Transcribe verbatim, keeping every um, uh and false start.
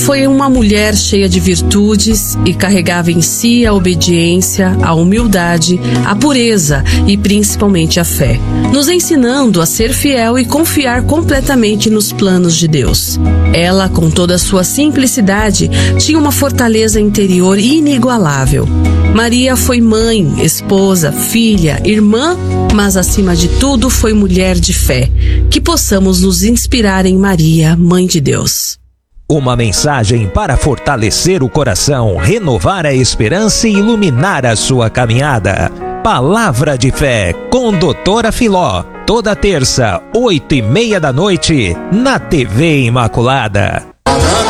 Foi uma mulher cheia de virtudes e carregava em si a obediência, a humildade, a pureza e principalmente a fé, nos ensinando a ser fiel e confiar completamente nos planos de Deus. Ela, com toda a sua simplicidade, tinha uma fortaleza interior inigualável. Maria foi mãe, esposa, filha, irmã, mas acima de tudo foi mulher de fé. Que possamos nos inspirar em Maria, Mãe de Deus. Uma mensagem para fortalecer o coração, renovar a esperança e iluminar a sua caminhada. Palavra de Fé com doutora Filó. Toda terça, oito e meia da noite, na T V Imaculada.